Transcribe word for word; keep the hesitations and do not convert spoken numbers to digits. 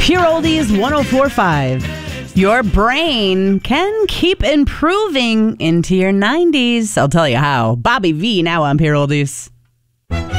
Pure Oldies one oh four point five. Your brain can keep improving into your nineties. I'll tell you how. Bobby V now on Pure Oldies.